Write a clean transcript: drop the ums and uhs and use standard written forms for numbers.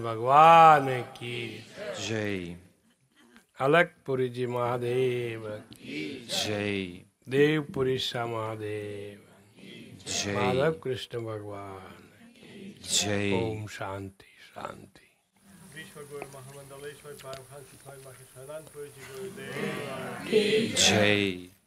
भगवान की जय। अलकपुरी जी महादेव की जय। देवपुरी सा महादेव जय। माधव कृष्ण भगवान जय। ओम शांति शांति। विश्व गुरु महामंडलेश्वर पारम हंस सिपाही महेश्वरानंद पुरी जी गुरुदेव जय।